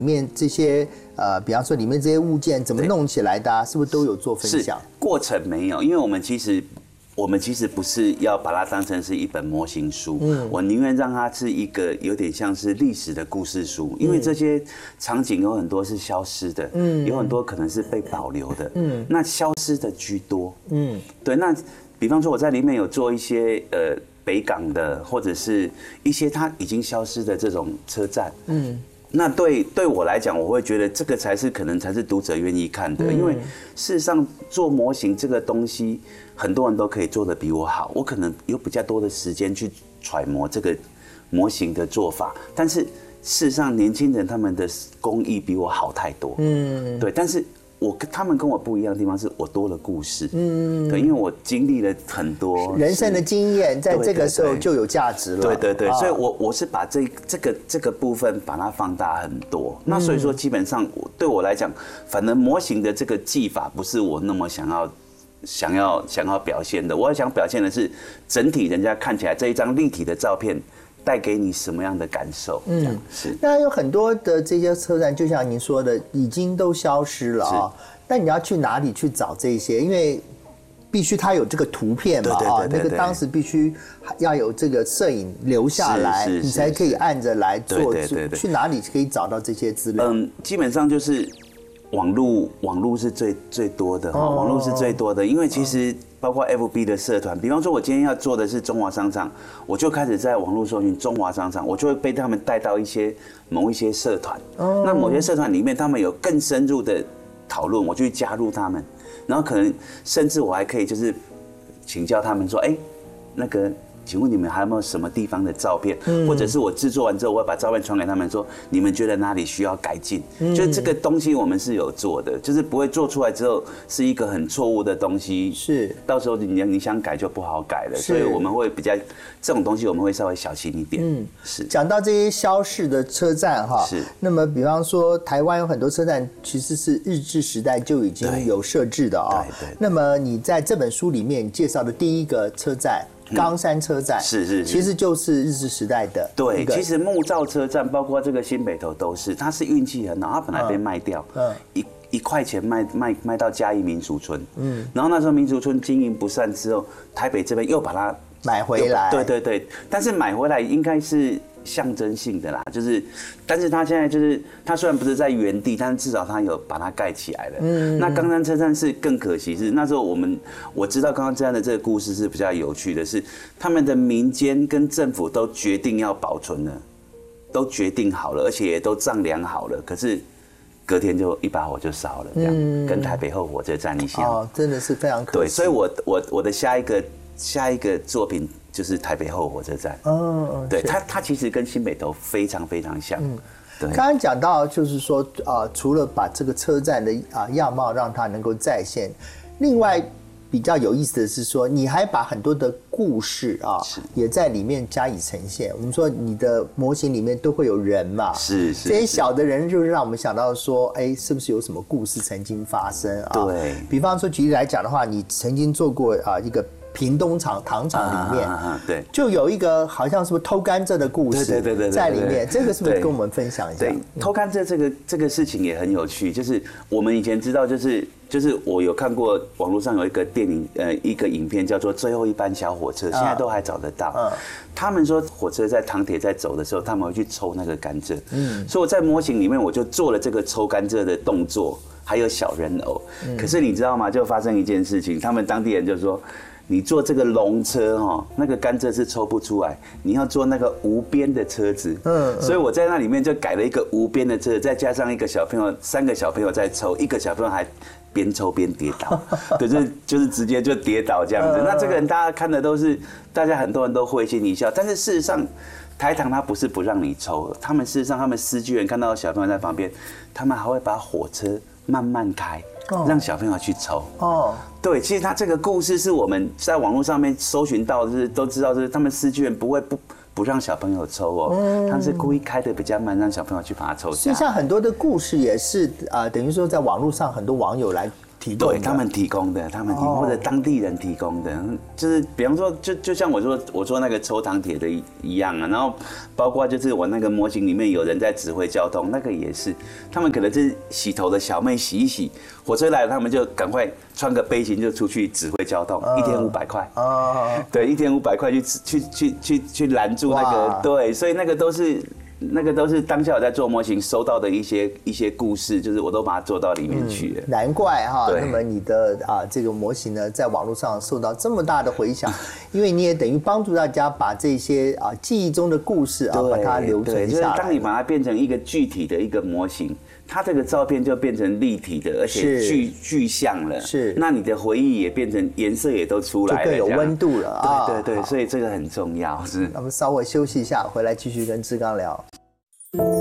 里面这些比方说里面这些物件怎么弄起来的、是不是都有做分享？ 是过程没有，因为我们其实不是要把它当成是一本模型书，我宁愿让它是一个有点像是历史的故事书，因为这些场景有很多是消失的，有很多可能是被保留的，那消失的居多，对，那比方说我在里面有做一些北港的或者是一些它已经消失的这种车站，那对我来讲，我会觉得这个可能才是读者愿意看的，因为事实上做模型这个东西，很多人都可以做得比我好，我可能有比较多的时间去揣摩这个模型的做法，但是事实上年轻人他们的工艺比我好太多，对，但是他们跟我不一样的地方是我多了故事，对，因为我经历了很多人生的经验，在这个时候就有价值了。 对，所以我是把这个部分把它放大很多。那所以说，基本上对我来讲，反正模型的这个技法不是我那么想要表现的。我想表现的是整体人家看起来这一张立体的照片带给你什么样的感受？是。 那有很多的这些车站，就像您说的，已经都消失了啊。那你要去哪里去找这些？因为必须它有这个图片嘛，那个当时必须要有这个摄影留下来，你才可以按着来做。去哪里可以找到这些资料？ 基本上就是网络是最多的，网络是最多的，因为其实包括 FB 的社团，比方说我今天要做的是中华商场，我就开始在网络搜寻中华商场，我就会被他们带到某一些社团，那某些社团里面他们有更深入的讨论，我就去加入他们，然后可能甚至我还可以就是请教他们说，那个请问你们还有没有什么地方的照片，或者是我制作完之后，我会把照片传给他们说，你们觉得哪里需要改进？就是这个东西我们是有做的，就是不会做出来之后是一个很错误的东西， 是到时候你想改就不好改了，所以我们会比较这种东西我们会稍微小心一点。是讲到这些消逝的车站哈， 是那么比方说台湾有很多车站其实是日治时代就已经有设置的啊，那么你在这本书里面介绍的第一个车站。冈山车站是， 其实就是日治时代的。对， 其实木造车站包括这个新北投都是，它是运气很好，它本来被卖掉，1块钱卖到嘉义民俗村，然后那时候民俗村经营不善之后，台北这边又把它买回来。 对，但是买回来应该是象征性的啦，就是，但是它现在就是它虽然不是在原地，但是至少它有把它盖起来了。那冈山车站是更可惜，是那时候我知道冈山车站的这个故事是比较有趣的，是他们的民间跟政府都决定要保存了，都决定好了，而且也都丈量好了，可是隔天就一把火就烧了，这样跟台北后火车站一样。 真的是非常可惜。 对，所以我的下一个作品就是台北后火车站。对，它其实跟新北投非常非常像。 刚刚讲到就是说除了把这个车站的样貌让它能够再现，另外比较有意思的是说，你还把很多的故事也在里面加以呈现。我们说你的模型里面都会有人嘛， 是这些小的人就是让我们想到说，是不是有什么故事曾经发生啊？ 对， 比方说举例来讲的话，你曾经做过一个屏东糖厂里面， 对， 就有一个好像是不是偷甘蔗的故事，对，在里面，这个是不是跟我们分享一下？ 对，偷甘蔗这个事情也很有趣，就是我们以前知道，就是我有看过网络上有一个电影，一个影片叫做《最后一班小火车》，现在都还找得到。他们说火车在糖铁在走的时候，他们会去抽那个甘蔗。所以我在模型里面我就做了这个抽甘蔗的动作，还有小人偶。可是你知道吗？就发生一件事情，他们当地人就说，你坐这个龙车那个甘蔗是抽不出来，你要坐那个无边的车子。所以我在那里面就改了一个无边的车子，再加上一个小朋友，3个小朋友在抽，一个小朋友还边抽边跌倒，对，就是直接就跌倒这样子。那这个人大家看的都是，大家很多人都会心一笑，但是事实上，台糖他不是不让你抽，他们事实上他们司机员看到小朋友在旁边，他们还会把火车慢慢开，让小朋友去抽。对，其实他这个故事是我们在网络上面搜寻到的，都知道，就是他们司机员不会不让小朋友抽他是故意开的比较慢，让小朋友去把它抽下。 就像很多的故事也是等于说在网络上很多网友来提供的， 对他们提供的，或者当地人提供的，就是比方说，就像我说那个抽糖铁的一样啊，然后包括就是我那个模型里面有人在指挥交通，那个也是，他们可能是洗头的小妹洗一洗，火车来了，他们就赶快穿个背心就出去指挥交通，一天500块，对，一天500块去拦住那个，对，所以那个都是当下我在做模型收到的一些故事，就是我都把它做到里面去了。 难怪哈，那么你的这个模型呢，在网络上受到这么大的回响，因为你也等于帮助大家把这些记忆中的故事把它留存下来。 就是当你把它变成一个具体的一个模型，它这个照片就变成立体的，而且具象了。是，那你的回忆也变成颜色也都出来了， 就更有温度了啊！ 对，所以这个很重要。是， 那么稍微休息一下，回来继续跟志刚聊。